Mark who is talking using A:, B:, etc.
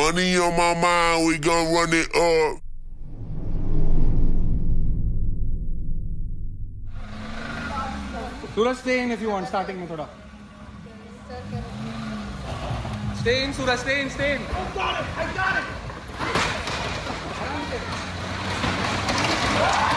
A: Money on my mind, we gon' run it up.
B: Suraj, stay in if you want, starting में थोड़ा. Stay in, Suraj, stay in, stay in.
C: Oh, got it, I got it.